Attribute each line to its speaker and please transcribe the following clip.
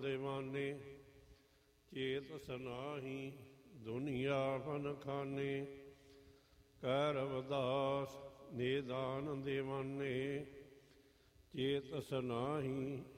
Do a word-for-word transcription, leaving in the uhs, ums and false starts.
Speaker 1: ਦੇਵਾਨੇ, ਚੇਤਸ ਨਾਹੀ ਦੁਨੀਆ ਫਨ ਖਾਨੇ। ਕਹਿ ਰਵਿਦਾਸ ਨਿਦਾਨ ਦੇਵਾਨੇ, ਚੇਤਸ ਨਾਹੀ